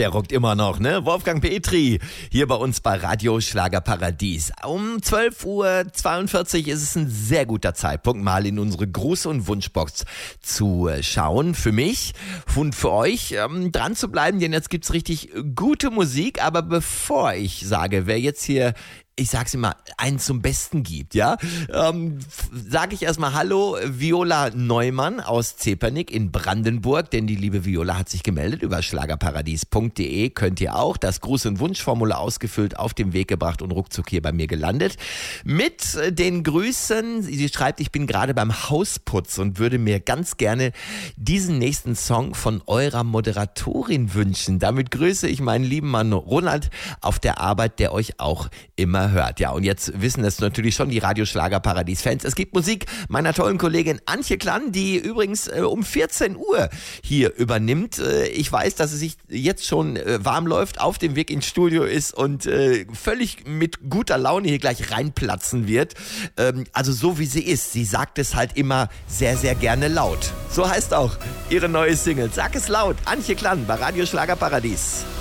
der rockt immer noch, ne? Wolfgang Petri, hier bei uns bei Radio Schlagerparadies. Um 12:42 Uhr ist es ein sehr guter Zeitpunkt, mal in unsere Gruß- und Wunschbox zu schauen. Für mich und für euch dran zu bleiben, denn jetzt gibt's richtig gute Musik. Aber bevor ich sage, wer jetzt hier, ich sag's immer, einen zum Besten gibt, ja, sage ich erstmal Hallo, Viola Neumann aus Zepernick in Brandenburg, denn die liebe Viola hat sich gemeldet über schlagerparadies.de, könnt ihr auch das Gruß- und Wunschformular ausgefüllt auf den Weg gebracht und ruckzuck hier bei mir gelandet. Mit den Grüßen, sie schreibt, ich bin gerade beim Hausputz und würde mir ganz gerne diesen nächsten Song von eurer Moderatorin wünschen. Damit grüße ich meinen lieben Mann Ronald auf der Arbeit, der euch auch immer hört. Ja, und jetzt wissen es natürlich schon die Radio Schlagerparadies-Fans. Es gibt Musik meiner tollen Kollegin Antje Klann, die übrigens um 14 Uhr hier übernimmt. Ich weiß, dass sie sich jetzt schon warm läuft, auf dem Weg ins Studio ist und völlig mit guter Laune hier gleich reinplatzen wird. Also so wie sie ist. Sie sagt es halt immer sehr, sehr gerne laut. So heißt auch ihre neue Single. Sag es laut. Antje Klann bei Radio Schlagerparadies.